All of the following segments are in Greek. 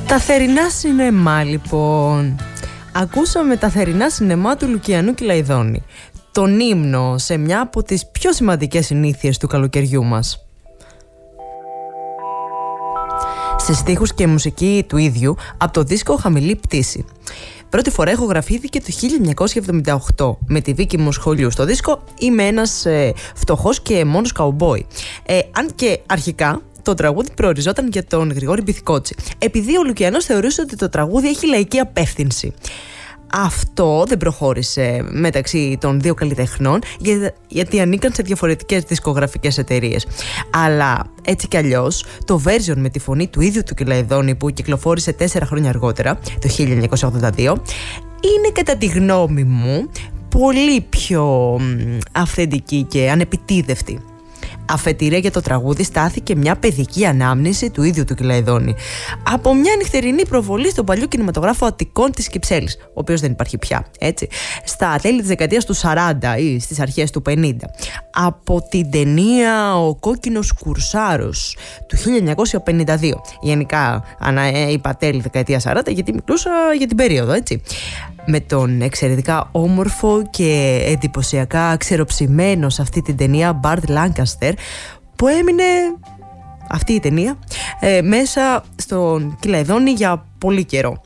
Τα θερινά σινεμά, λοιπόν. Ακούσαμε τα θερινά σινεμά του Λουκιανού Κυλαϊδόνη, τον ύμνο σε μια από τις πιο σημαντικές συνήθειες του καλοκαιριού μας. Σε στίχους και μουσική του ίδιου από το δίσκο «Χαμηλή πτήση». Πρώτη φορά ηχογραφήθηκε το 1978 με τη Βίκη μου σχολείου. Στο δίσκο «Είμαι ένας φτωχός και μόνος καουμπόι». Αν και αρχικά το τραγούδι προοριζόταν για τον Γρηγόρη Μπιθικότσι, επειδή ο Λουκιανός θεωρούσε ότι το τραγούδι έχει λαϊκή απεύθυνση. Αυτό δεν προχώρησε μεταξύ των δύο καλλιτεχνών, γιατί ανήκαν σε διαφορετικές δισκογραφικές εταιρείες. Αλλά έτσι κι αλλιώς το version με τη φωνή του ίδιου του Κυλαϊδόνη, που κυκλοφόρησε 4 χρόνια αργότερα, το 1982, είναι κατά τη γνώμη μου πολύ πιο αυθεντική και ανεπιτίδευτη. Αφετηρία για το τραγούδι στάθηκε μια παιδική ανάμνηση του ίδιου του Κυλαϊδόνη από μια νυχτερινή προβολή στον παλιό κινηματογράφο Αττικών της Κυψέλης, ο οποίος δεν υπάρχει πια, έτσι, στα τέλη της δεκαετίας του 40 ή στις αρχές του 50, από την ταινία «Ο κόκκινος κουρσάρος» του 1952. Γενικά είπα τέλη δεκαετία 40 γιατί μιλούσα για την περίοδο, έτσι, με τον εξαιρετικά όμορφο και εντυπωσιακά ξεροψημένο σε αυτή την ταινία Μπάρτ Λάνκαστερ, που έμεινε αυτή η ταινία μέσα στον Κυλαϊδόνη για πολύ καιρό.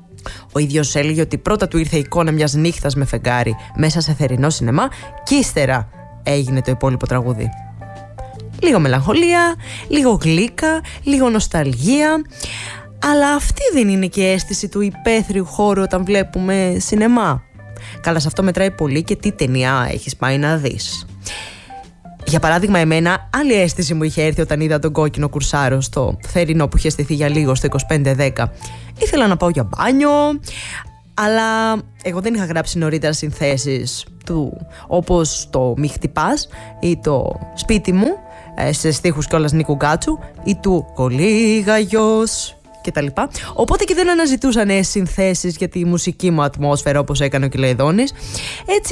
Ο ίδιος έλεγε ότι πρώτα του ήρθε η εικόνα μιας νύχτας με φεγγάρι μέσα σε θερινό σινεμά και ύστερα έγινε το υπόλοιπο τραγούδι. Λίγο μελαγχολία, λίγο γλύκα, λίγο νοσταλγία. Αλλά αυτή δεν είναι και η αίσθηση του υπαίθριου χώρου όταν βλέπουμε σινεμά. Καλά, σε αυτό μετράει πολύ και τι ταινία έχεις πάει να δεις. Για παράδειγμα, εμένα άλλη αίσθηση μου είχε έρθει όταν είδα τον κόκκινο κουρσάρο στο θερινό που είχε στηθεί για λίγο στο 25-10. Ήθελα να πάω για μπάνιο, αλλά εγώ δεν είχα γράψει νωρίτερα συνθέσεις του, όπως το «Μη χτυπάς» ή το «Σπίτι μου», σε στίχους κιόλας Νίκου Γκάτσου, ή του «Κολίγαγιος» κτλ. Οπότε και δεν αναζητούσα νέες συνθέσεις για τη μουσική μου ατμόσφαιρα όπως έκανε ο Κυλαϊδόνης. Έτσι,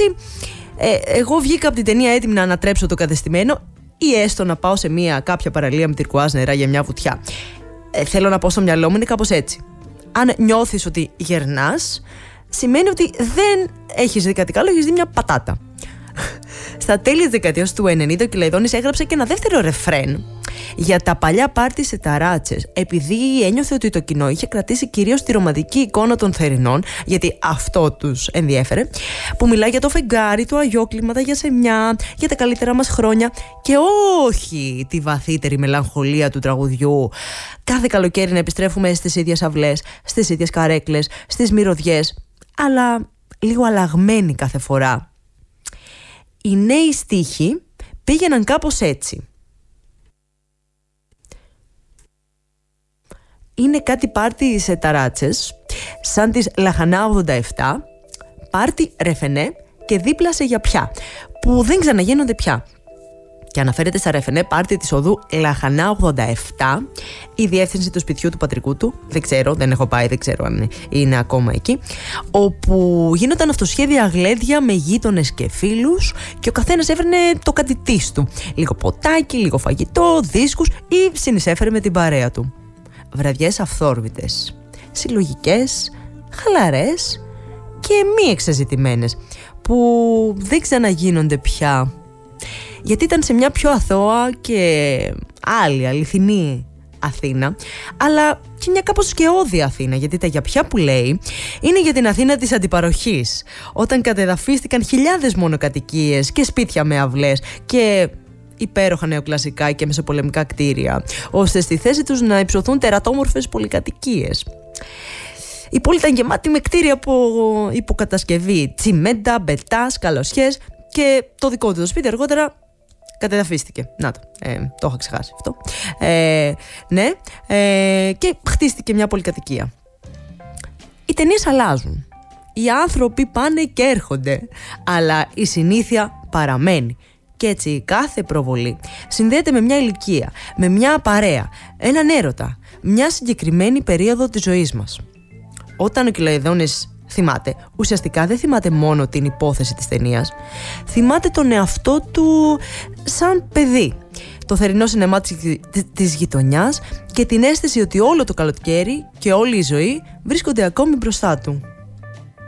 εγώ βγήκα από την ταινία έτοιμη να ανατρέψω το κατεστημένο ή έστω να πάω σε κάποια παραλία με τυρκουάζ νερά για μια βουτιά. Θέλω να πω, στο μυαλό μου είναι κάπως έτσι. Αν νιώθεις ότι γερνάς, σημαίνει ότι δεν έχεις δει κάτι καλό, έχεις δει μια πατάτα. Στα τέλη της δεκαετίας του 90 ο Κυλαϊδόνης έγραψε και ένα δεύτερο ρεφρέν για τα παλιά πάρτι σε ταράτσες, επειδή ένιωθε ότι το κοινό είχε κρατήσει κυρίως τη ρομαντική εικόνα των θερινών, γιατί αυτό τους ενδιέφερε, που μιλάει για το φεγγάρι, το αγιόκλημα, τα γιασεμιά, για τα καλύτερα μας χρόνια και όχι τη βαθύτερη μελαγχολία του τραγουδιού. Κάθε καλοκαίρι να επιστρέφουμε στις ίδιες αυλές, στις ίδιες καρέκλες, στις μυρωδιές, αλλά λίγο αλλαγμένοι κάθε φορά. Οι νέοι στίχοι πήγαιναν κάπως έτσι. Είναι κάτι πάρτι σε ταράτσες, σαν τις Λαχανά 87, πάρτι Ρεφενέ και δίπλα σε Γιαπιά, που δεν ξαναγίνονται πια. Και αναφέρεται στα Ρεφενέ πάρτι της οδού Λαχανά 87, η διεύθυνση του σπιτιού του πατρικού του, δεν ξέρω, δεν έχω πάει, δεν ξέρω αν είναι ακόμα εκεί, όπου γίνονταν αυτοσχέδια γλέδια με γείτονες και φίλους και ο καθένας έφερνε το κάτι της του. Λίγο ποτάκι, λίγο φαγητό, δίσκους ή συνεισέφερε με την παρέα του. Βραδιές αυθόρμητες, συλλογικές, χαλαρές και μη εξαζητημένες, που δεν ξαναγίνονται πια, γιατί ήταν σε μια πιο αθώα και άλλη αληθινή Αθήνα, αλλά και μια κάπως σκαιώδη Αθήνα, γιατί τα Γιαπιά που λέει είναι για την Αθήνα της αντιπαροχής, όταν κατεδαφίστηκαν χιλιάδες μονοκατοικίες και σπίτια με αυλές και υπέροχα νεοκλασικά και μεσοπολεμικά κτίρια, ώστε στη θέση τους να υψωθούν τερατόμορφες πολυκατοικίες. Η πόλη ήταν γεμάτη με κτίρια από υποκατασκευή, τσιμέντα, μπετά, σκαλωσιές, και το δικό του το σπίτι αργότερα κατεδαφίστηκε. Να το είχα ξεχάσει αυτό. Ναι, και χτίστηκε μια πολυκατοικία. Οι ταινίες αλλάζουν. Οι άνθρωποι πάνε και έρχονται, αλλά η συνήθεια παραμένει. Και έτσι κάθε προβολή συνδέεται με μια ηλικία, με μια παρέα, έναν έρωτα, μια συγκεκριμένη περίοδο της ζωής μας. Όταν ο Κυλαϊδόνης θυμάται, ουσιαστικά δεν θυμάται μόνο την υπόθεση της ταινίας, θυμάται τον εαυτό του σαν παιδί. το θερινό σινεμά της γειτονιάς και την αίσθηση ότι όλο το καλοκαίρι και όλη η ζωή βρίσκονται ακόμη μπροστά του.